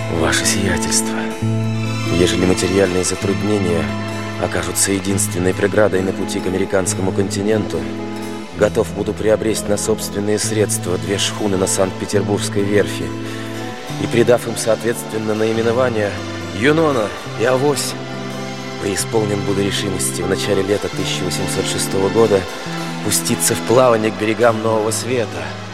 Ваше сиятельство, ежели материальные затруднения окажутся единственной преградой на пути к американскому континенту, готов буду приобрести на собственные средства 2 шхуны на Санкт-Петербургской верфи и, придав им соответственно наименования «Юнона» и «Авось», преисполнен буду решимости в начале лета 1806 года пуститься в плавание к берегам Нового Света.